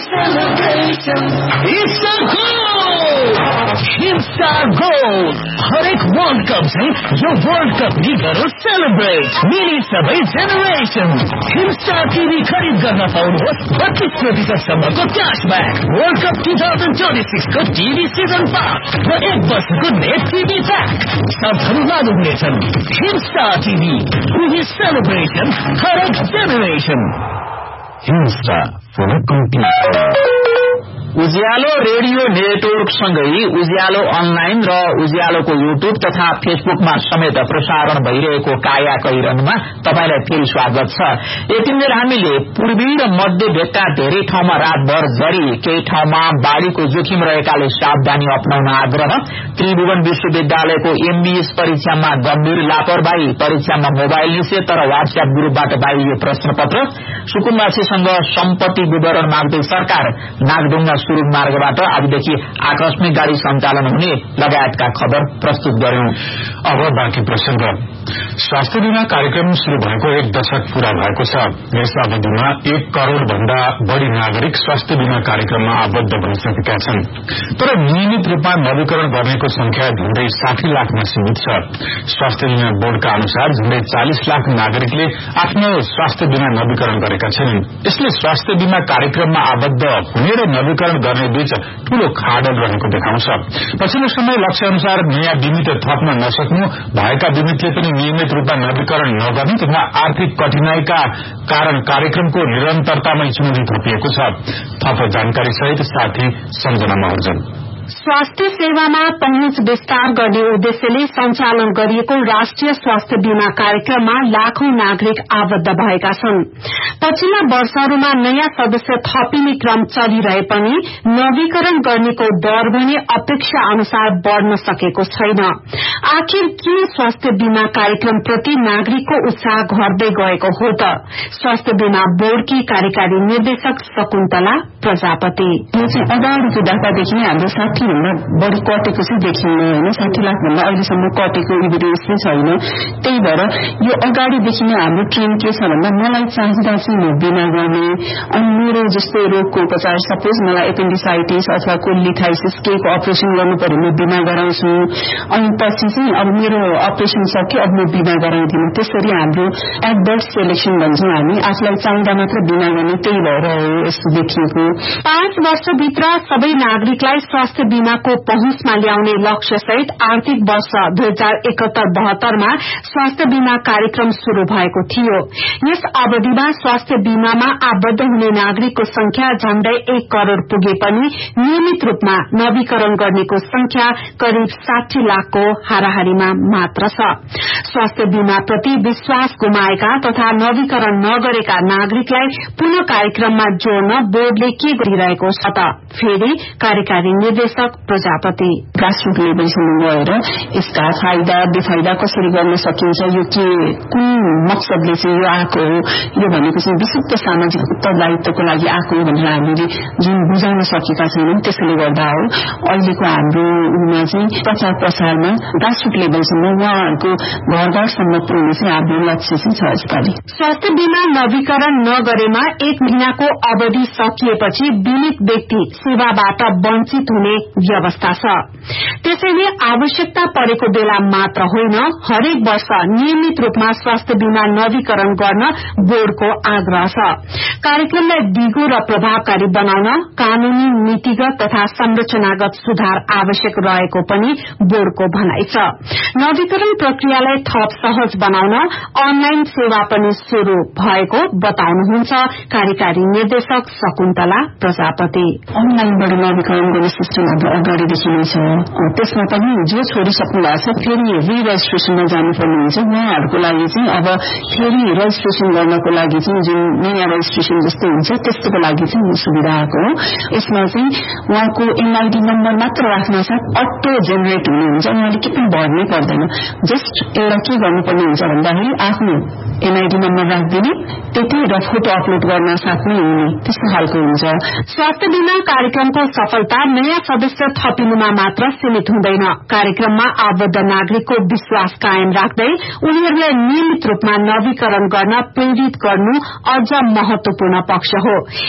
celebration. It's a goal! Himsa Goal! हरेक world cup चाहिँ यो वर्ल्ड कप लिगहरू सेलिब्रेट मिनी सबै जेनेरेसन हिमसा टिभी खरिद गर्न पाउनुहोस् 32% क्याशब्याक वर्ल्ड कप 2026 को टिभी सिजन पास र 1 वर्षको नेट टिभी प्याक सबहरू लागू हुनेछन् हिमसा टिभी टिभी सेलिब्रेसन हरेक generation हिमसा for complete Ujyaalo radio network सँगै उज्यालो अनलाइन र उज्यालोको युट्युब तथा फेसबुकमा समेत प्रसारण भइरहेको काया कैरनमा तपाईलाई फेरि स्वागत छ। यति बेला हामीले पूर्वी र मध्य भेगका धेरै ठाउँमा रातभर झरी केही ठाउँमा बाढ़ीको जोखिम रहेकाले सावधानी अपनाउन आग्रह त्रिभुवन विश्वविद्यालयको एमबीएस परीक्षामा गम्भीर लापरवाही परीक्षामा मोबाइल निषेध तर व्हाट्सएप ग्रुपबाट बाहिरियो प्रश्नपत्र सुकुम्बासीसँग सम्पत्ति विवरण माग्दै सरकार नागढुङ्गा सुरुङ मार्गबाट आजदेखि आकस्मिक गाड़ी सञ्चालन हुने लगायतका खबर प्रस्तुत गर्यौं। अब बाँकी प्रसंग स्वास्थ्य बीमा कार्यक्रम शुरू भएको 1 दशक पूरा भएको छ। यस अवधिमा 1 करोड़ भन्दा बढ़ी नागरिक स्वास्थ्य बीमा कार्यक्रममा आबद्ध भइसकेका छन् तर नियमित रूपमा नवीकरण गर्नेको संख्या झण्डै 60 लाखमा सीमित छ। स्वास्थ्य बीमा बोर्डका अनुसार झण्डै 40 लाख नागरिकले आफ्नो स्वास्थ्य बीमा नवीकरण गरेका छन्। यसले स्वास्थ्य बीमा कार्यक्रममा आबद्ध हुने र नवीकरण गर्ने बीच ठूलो खाडल रहेको देखाउँछ। पछिल्लो समय लक्ष्य अनुसार नयाँ बिमित थप्न नसक्नु भएका बिमितले पनि नियमित रूपमा नवीकरण नगर्ने तथा आर्थिक कठिनाईका कारण कार्यक्रमको निरन्तरतामै चुनौती थपिएको छ। थप जानकारी सहित साथी सम्झना महर्जन। स्वास्थ्य सेवामा पहुँच विस्तार गर्ने उद्देश्यले सञ्चालन गरिएको राष्ट्रिय स्वास्थ्य बीमा कार्यक्रममा लाखौं नागरिक आबद्ध भएका छन्। पछिल्ला वर्षहरूमा नयाँ सदस्य थपिने क्रम चलिरहे पनि नवीकरण गर्नेको दर भने अपेक्षा अनुसार बढ़न सकेको छैन। आखिर किन स्वास्थ्य बीमा कार्यक्रम प्रति नागरिकको उत्साह घट्दै गएको हो त? स्वास्थ्य बीमा बोर्डकी कार्यकारी निर्देशक शकुन्तला प्रजापति। अगाडिको डाटादेखि नै हाम्रो 60 भन्दा बढ़ी कटेको चाहिँ देखिन्न हैन। 60 लाख भन्दा अहिलेसम्म कटेको इभिडेन्स नै छैन। त्यही भएर यो अगाडिदेखि नै हाम्रो ट्रेन्ड के छ भन्दा मलाई चाहिँदा चाहिँ म बिमा गर्ने अनि मेरो जस्तो रोगको उपचार सपोज मलाई एपेन्डिसाइटिस अथवा कोलिथाइसिस केको अपरेसन गर्नु पर्यो म बिमा गराउँछु अनि पछि चाहिँ अब मेरो अपरेसन सक्यो अब म बिमा गराउँदिन। त्यसरी हाम्रो एडभर्स सेलेक्सन भन्छौं हामी आफूलाई चाहिँदा मात्र बिमा गर्ने। त्यही भएर यस्तो देखिएको 5 वर्षभित्र सबै नागरिकलाई स्वास्थ्य बीमाको पहुँचमा ल्याउने लक्ष्य सहित आर्थिक वर्ष 2071-72 मा स्वास्थ्य बीमा कार्यक्रम शुरू भएको थियो। यस अवधिमा स्वास्थ्य बीमामा आबद्ध हुने नागरिकको संख्या झण्डै 1 करोड़ पुगे पनि नियमित रूपमा नवीकरण गर्नेको संख्या करिब 60 लाखको हाराहारीमा मात्र छ। स्वास्थ्य बीमा प्रति विश्वास गुमाएका तथा नवीकरण नगरेका नागरिकलाई पुनः कार्यक्रममा जोड्न बोर्डले के गरिरहेको छ त? फेरि कार्यकारी निर्देशक प्रजापति। ग्रासरूट लेभलसम्म गएर यसका फाइदा बेफाइदा कसरी गर्न सकिन्छ यो के कुन मकसदले चाहिँ यो आएको हो यो भनेको चाहिँ विशुद्ध सामाजिक उत्तरदायित्वको लागि आएको हो भनेर हामीले जुन बुझाउन सकेका छैनौं त्यसैले गर्दा हो अहिलेको हाम्रो उमा चाहिँ प्रचार प्रसारमा ग्रासरूट लेभलसम्म उहाँहरूको घर घरसम्म पुर्याउने चाहिँ हाम्रो लक्ष्य चाहिँ छ। यसपालि स्वास्थ्य बीमा नवीकरण नगरेमा 1 महिनाको अवधि सकिएपछि बीमित व्यक्ति सेवाबाट वञ्चित हुने व्यवस्था छ। त्यसैले आवश्यकता परेको बेला मात्र होइन हरेक वर्ष नियमित रूपमा स्वास्थ्य बीमा नवीकरण गर्न बोर्डको आग्रह छ। कार्यक्रमलाई दिगो र प्रभावकारी बनाउन कानूनी नीतिगत तथा संरचनागत सुधार आवश्यक रहेको पनि बोर्डको भनाइ छ। नवीकरण प्रक्रियालाई थप सहज बनाउन अनलाइन सेवा पनि शुरू भएको बताउनुहुन्छ कार्यकारी निर्देशक शकुन्तला प्रजापति। अनलाइनबाट नवीकरण गर्ने सिस्टम हाम्रो अगाडिदेखि नै छ। त्यसमा पनि जो छोडिसक्नु भएको छ फेरि रिरेजिस्ट्रेसनमा जानुपर्ने हुन्छ। उहाँहरूको लागि चाहिँ अब फेरि रेजिस्ट्रेसन गर्नको लागि चाहिँ जुन नयाँ रेजिस्ट्रेसन जस्तो हुन्छ त्यस्तोको लागि चाहिँ सुविधा आएको हो। यसमा चाहिँ उहाँको एनआईडी नम्बर मात्र राख्न साथ अटो जेनेरेट हुने हुन्छ। उहाँले के पनि भर्नै पर्दैन। जस्ट एउटा के गर्नुपर्ने हुन्छ भन्दाखेरि आफ्नो एनआईडी नम्बर राखिदिने त्यति र फोटो अपलोड गर्न साथ नै हुने त्यस्तो खालको हुन्छ। स्वास्थ्य बीमा कार्यक्रमको सफलता नयाँ सदस्य थपिनुमा मात्र सीमित हुँदैन। कार्यक्रममा आबद्ध नागरिकको विश्वास कायम राख्दै उनीहरूलाई नियमित रूपमा नवीकरण गर्न प्रेरित गर्नु अझ महत्वपूर्ण पक्ष हो।